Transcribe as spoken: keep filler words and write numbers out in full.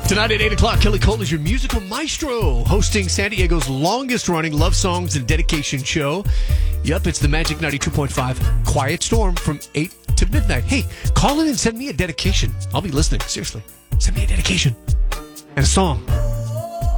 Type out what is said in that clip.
Tonight at eight o'clock, Kelly Cole is your musical maestro, hosting San Diego's longest-running love songs and dedication show. Yep, it's the Magic ninety-two point five Quiet Storm from eight to midnight. Hey, call in and send me a dedication. I'll be listening. Seriously. Send me a dedication and a song.